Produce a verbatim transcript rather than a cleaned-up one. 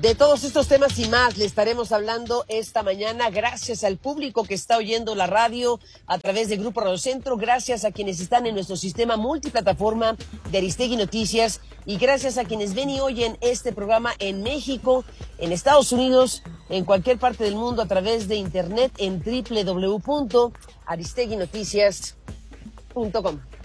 De todos estos temas y más le estaremos hablando esta mañana, gracias al público que está oyendo la radio a través de Grupo Radio Centro, gracias a quienes están en nuestro sistema multiplataforma de Aristegui Noticias y gracias a quienes ven y oyen este programa en México, en Estados Unidos, en cualquier parte del mundo a través de internet en doble u doble u doble u punto aristegui noticias punto com.